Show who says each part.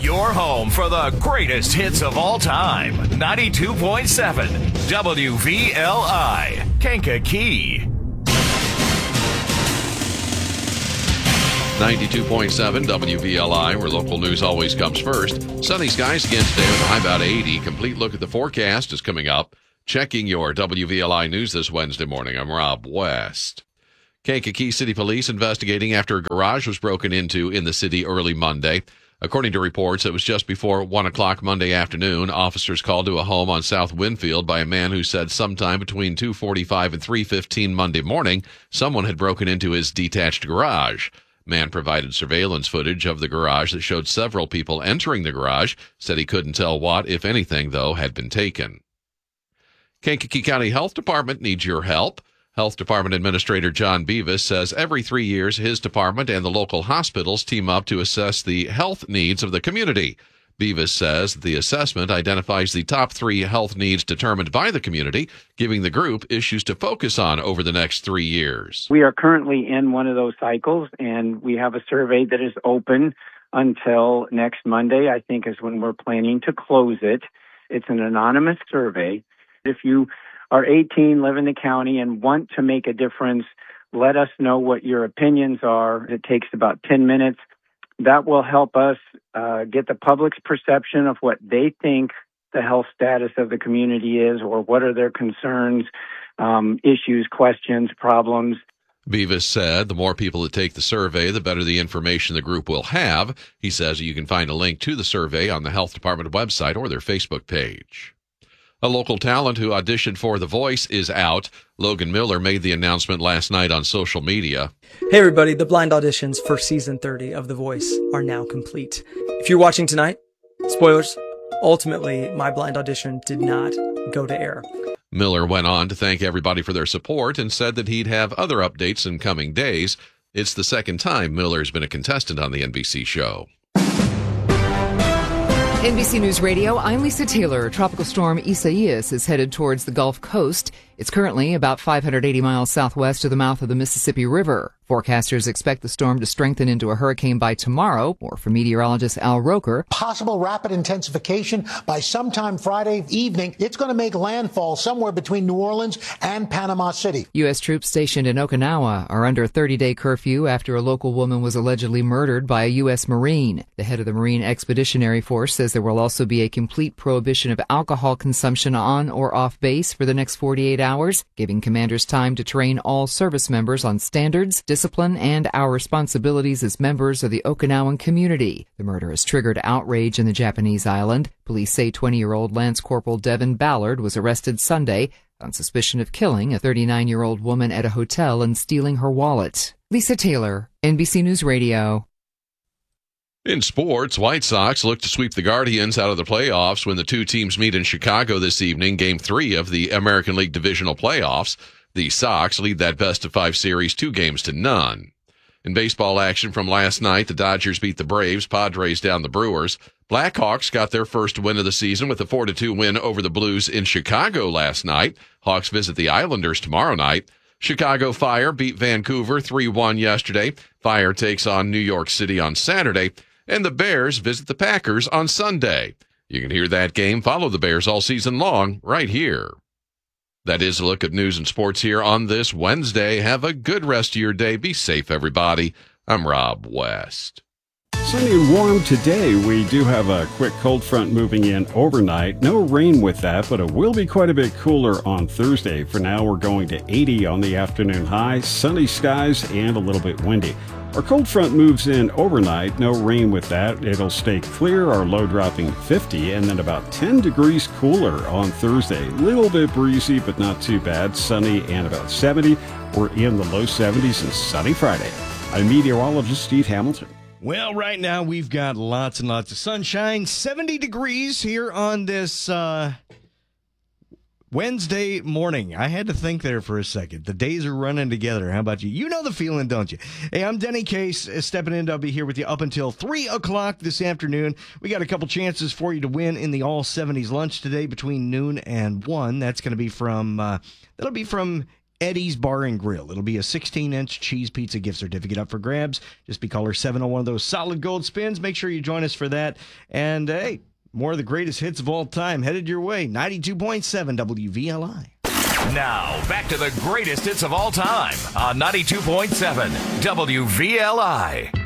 Speaker 1: Your home for the greatest hits of all time. 92.7 WVLI, Kankakee.
Speaker 2: 92.7 WVLI, where local news always comes first. Sunny skies again today with a high about 80. Complete look at the forecast is coming up. Checking your WVLI news this Wednesday morning. I'm Rob West. Kankakee City Police investigating after a garage was broken into in the city early Monday. According to reports, it was just before 1 o'clock Monday afternoon. Officers called to a home on South Winfield by a man who said sometime between 2:45 and 3:15 Monday morning, someone had broken into his detached garage. Man provided surveillance footage of the garage that showed several people entering the garage, said he couldn't tell what, if anything, though, had been taken. Kankakee County Health Department needs your help. Health Department Administrator John Beavis says every 3 years his department and the local hospitals team up to assess the health needs of the community. Beavis says the assessment identifies the top 3 health needs determined by the community, giving the group issues to focus on over the next 3 years.
Speaker 3: We are currently in one of those cycles, and we have a survey that is open until next Monday, I think is when we're planning to close it. It's an anonymous survey. If you are 18, live in the county, and want to make a difference, let us know what your opinions are. It takes about 10 minutes. That will help us get the public's perception of what they think the health status of the community is, or what are their concerns, issues, questions, problems.
Speaker 2: Beavis said the more people that take the survey, the better the information the group will have. He says you can find a link to the survey on the Health Department website or their Facebook page. A local talent who auditioned for The Voice is out. Logan Miller made the announcement last night on social media.
Speaker 4: Hey everybody, the blind auditions for season 30 of The Voice are now complete. If you're watching tonight, spoilers, ultimately my blind audition did not go to air.
Speaker 2: Miller went on to thank everybody for their support and said that he'd have other updates in coming days. It's the second time Miller's been a contestant on the NBC show.
Speaker 5: NBC News Radio, I'm Lisa Taylor. Tropical storm Isaias is headed towards the Gulf Coast. It's currently about 580 miles southwest of the mouth of the Mississippi River. Forecasters expect the storm to strengthen into a hurricane by tomorrow. More from meteorologist Al Roker.
Speaker 6: Possible rapid intensification by sometime Friday evening. It's going to make landfall somewhere between New Orleans and Panama City.
Speaker 5: U.S. troops stationed in Okinawa are under a 30-day curfew after a local woman was allegedly murdered by a U.S. Marine. The head of the Marine Expeditionary Force says there will also be a complete prohibition of alcohol consumption on or off base for the next 48 hours, giving commanders time to train all service members on standards, discipline, and our responsibilities as members of the Okinawan community. The murder has triggered outrage in the Japanese island. Police say 20-year-old Lance Corporal Devin Ballard was arrested Sunday on suspicion of killing a 39-year-old woman at a hotel and stealing her wallet. Lisa Taylor, NBC News Radio.
Speaker 2: In sports, White Sox look to sweep the Guardians out of the playoffs when the two teams meet in Chicago this evening, Game 3 of the American League Divisional Playoffs. The Sox lead that best-of-5 series 2-0. In baseball action from last night, the Dodgers beat the Braves, Padres down the Brewers. Blackhawks got their first win of the season with a 4-2 win over the Blues in Chicago last night. Hawks visit the Islanders tomorrow night. Chicago Fire beat Vancouver 3-1 yesterday. Fire takes on New York City on Saturday. And the Bears visit the Packers on Sunday. You can hear that game, follow the Bears all season long, right here. That is a look at news and sports here on this Wednesday. Have a good rest of your day. Be safe, everybody. I'm Rob West.
Speaker 7: Sunny and warm today. We do have a quick cold front moving in overnight. No rain with that, but it will be quite a bit cooler on Thursday. For now, we're going to 80 on the afternoon high, sunny skies, and a little bit windy. Our cold front moves in overnight. No rain with that. It'll stay clear, our low dropping 50, and then about 10 degrees cooler on Thursday. A little bit breezy, but not too bad. Sunny and about 70. We're in the low 70s and sunny Friday. I'm meteorologist Steve Hamilton.
Speaker 8: Well, right now we've got lots and lots of sunshine. 70 degrees here on this Wednesday morning. I had to think there for a second. The days are running together. How about you? You know the feeling, don't you? Hey, I'm Denny Case, stepping in. I'll be here with you up until 3 o'clock this afternoon. We got a couple chances for you to win in the All 70s lunch today between noon and 1. That's going to be from, that'll be from Eddie's Bar and Grill. It'll be a 16-inch cheese pizza gift certificate up for grabs. Just be caller 7 on one of those solid gold spins. Make sure you join us for that. And, hey, more of the greatest hits of all time headed your way. 92.7 WVLI.
Speaker 1: Now, back to the greatest hits of all time on 92.7 WVLI.